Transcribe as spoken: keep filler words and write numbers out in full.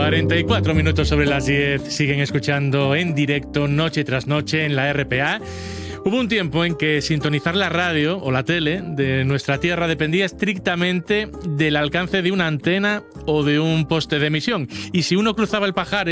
cuarenta y cuatro minutos sobre las diez. Siguen escuchando en directo noche tras noche en la R P A. Hubo un tiempo en que sintonizar la radio o la tele de nuestra tierra dependía estrictamente del alcance de una antena o de un poste de emisión. Y si uno cruzaba el Pajares